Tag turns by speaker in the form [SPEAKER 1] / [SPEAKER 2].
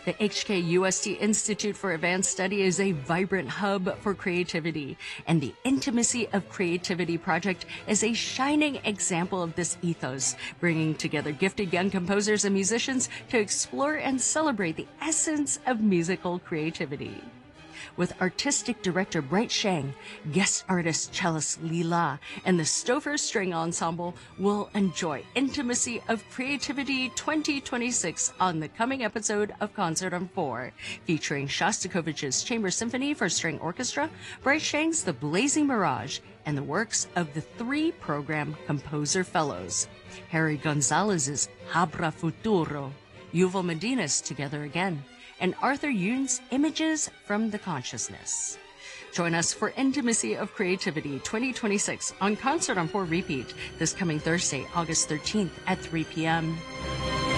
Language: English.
[SPEAKER 1] The HKUST Institute for Advanced Study is a vibrant hub for creativity, and the Intimacy of Creativity project is a shining example of this ethos, bringing together gifted young composers and musicians to explore and celebrate the essence of musical creativity. With artistic director Bright Shang, guest artist cellist Li La, and the Stouffer String Ensemble will enjoy Intimacy of Creativity 2026 on the coming episode of Concert on 4, featuring Shostakovich's Chamber Symphony for String Orchestra, Bright Shang's The Blazing Mirage, and the works of the 3 program composer fellows, Harry Gonzalez's Habra Futuro, Yuval Medina's Together Again, and Arthur Yoon's Images from the Consciousness. Join us for Intimacy of Creativity 2026 on Concert on 4 Repeat this coming Thursday, August 13th at 3 p.m.